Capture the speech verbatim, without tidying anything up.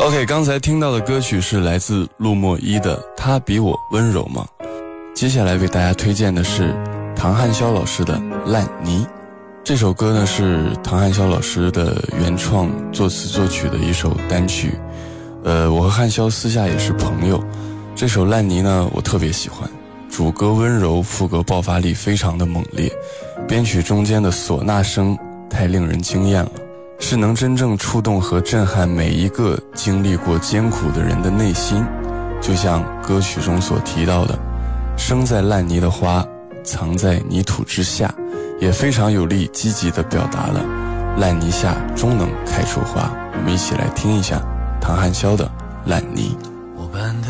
OK， 刚才听到的歌曲是来自陆墨一的《他比我温柔吗》。接下来为大家推荐的是唐汉霄老师的《烂泥》。这首歌呢是唐汉霄老师的原创作词作曲的一首单曲。呃，我和汉霄私下也是朋友。这首《烂泥》呢，我特别喜欢，主歌温柔，副歌爆发力非常的猛烈，编曲中间的唢呐声太令人惊艳了。是能真正触动和震撼每一个经历过艰苦的人的内心，就像歌曲中所提到的，生在烂泥的花，藏在泥土之下，也非常有力积极地表达了烂泥下终能开出花。我们一起来听一下唐汉霄的《烂泥》。